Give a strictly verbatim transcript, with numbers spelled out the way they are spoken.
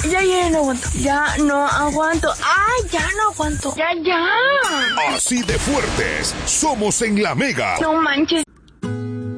Ya, ya, no aguanto. Ya no aguanto. ¡Ay, ya no aguanto! ¡Ya, ya! Así de fuertes somos en La Mega. No manches.